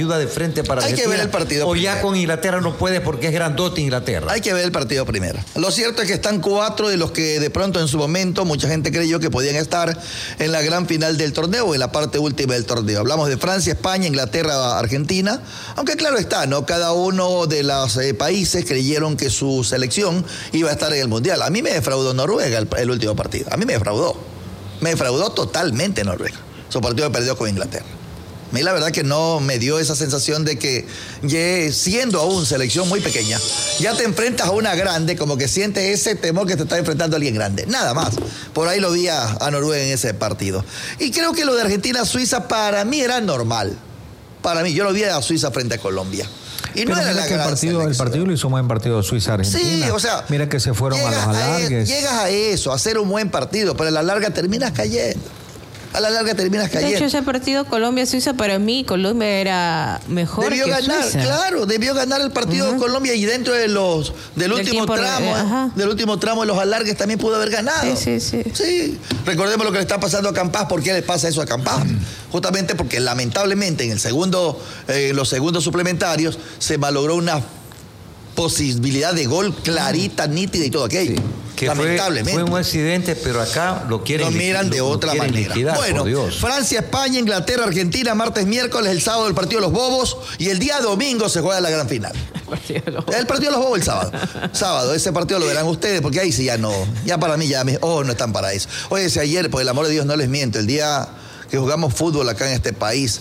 ayuda de frente para Argentina. Hay que ver el partido. O ya con Inglaterra no puede porque es grandote Inglaterra. Hay que ver el partido primero. Lo cierto es que están 4 de los que de pronto en su momento mucha gente creyó que podían estar en la gran final del torneo, en la parte última del torneo. Hablamos de Francia, España, Inglaterra, Argentina. Aunque claro está, ¿no? Cada uno de los países creyeron que su selección iba a estar en el Mundial. A mí me defraudó Noruega el último partido. A mí me defraudó. Me defraudó totalmente Noruega. Su partido perdió con Inglaterra. A mí la verdad que no me dio esa sensación de que, siendo aún selección muy pequeña, ya te enfrentas a una grande, como que sientes ese temor que te está enfrentando a alguien grande. Nada más. Por ahí lo vi a Noruega en ese partido. Y creo que lo de Argentina-Suiza para mí era normal. Para mí, yo lo vi a Suiza frente a Colombia. Y pero no era mira que el partido lo hizo un buen partido Suiza-Argentina. Sí, o sea, mira que se fueron a los alargues. Llegas a eso, a hacer un buen partido, pero a la larga terminas cayendo. A la larga terminas cayendo. De hecho, ese partido Colombia-Suiza, para mí, Colombia era mejor debió que ganar, Suiza. Claro, debió ganar el partido de Colombia y dentro de del último tramo de los alargues también pudo haber ganado. Sí. Recordemos lo que le está pasando a Campas. ¿Por qué le pasa eso a Campas? Justamente porque lamentablemente en los segundos suplementarios se malogró una posibilidad de gol clarita, nítida y todo aquello. Sí. Que lamentablemente. Fue un accidente, pero acá lo miran de otra manera. Bueno, Francia, España, Inglaterra, Argentina, martes, miércoles, el sábado el partido de los Bobos y el día domingo se juega la gran final. El partido de los Bobos el sábado. Sábado, ese partido lo verán ustedes porque ahí sí ya para mí no están para eso. Oye, si ayer, por el amor de Dios, no les miento, el día que jugamos fútbol acá en este país,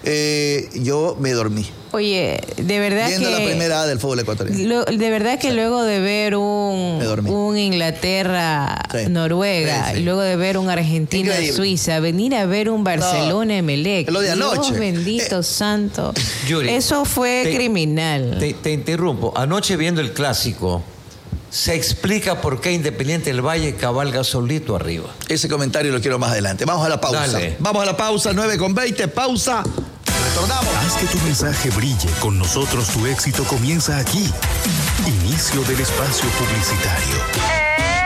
yo me dormí. Oye, de verdad viendo la primera A del fútbol ecuatoriano. De verdad que luego de ver un Inglaterra-Noruega, y luego de ver un Argentina-Suiza, venir a ver un Barcelona-Emelec. Lo de anoche. Dios bendito santo. Yuri, eso fue criminal. Te interrumpo. Anoche viendo el clásico, se explica por qué Independiente del Valle cabalga solito arriba. Ese comentario lo quiero más adelante. Vamos a la pausa. Dale. Vamos a la pausa, 9:20, pausa. Retornamos. Haz que tu mensaje brille. Con nosotros tu éxito comienza aquí. Inicio del espacio publicitario.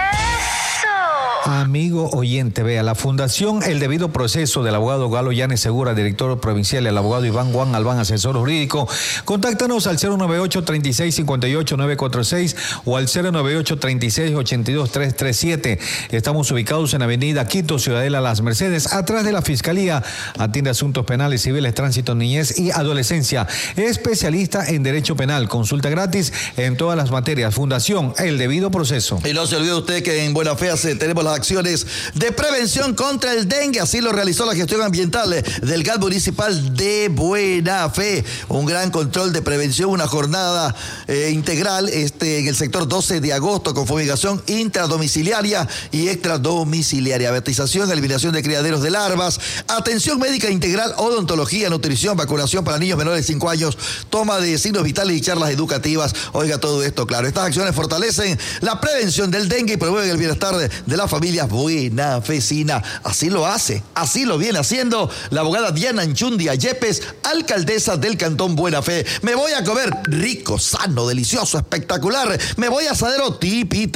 Amigo oyente, vea, la Fundación El Debido Proceso del abogado Galo Yanes Segura, director provincial, y el abogado Iván Juan Albán, asesor jurídico. Contáctanos al 098-3658-946 o al 098-3682-337. Estamos ubicados en Avenida Quito, Ciudadela Las Mercedes, atrás de la Fiscalía. Atiende asuntos penales, civiles, tránsito, niñez y adolescencia. Especialista en Derecho Penal. Consulta gratis en todas las materias. Fundación El Debido Proceso. Y no se olvide usted que en Buena Fe tenemos las acciones de prevención contra el dengue. Así lo realizó la gestión ambiental del GAT municipal de Buena Fe. Un gran control de prevención, una jornada integral en el sector 12 de agosto con fumigación intradomiciliaria y extradomiciliaria, batización, eliminación de criaderos de larvas, atención médica integral, odontología, nutrición, vacunación para niños menores de 5 años, toma de signos vitales y charlas educativas. Oiga, todo esto, claro. Estas acciones fortalecen la prevención del dengue y promueven el bienestar de las familias buenafecinas. Así lo hace, así lo viene haciendo la abogada Diana Anchundia Yepes, alcaldesa del Cantón Buena Fe. Me voy a comer rico, sano, delicioso, espectacular. Me voy a asadero tipita.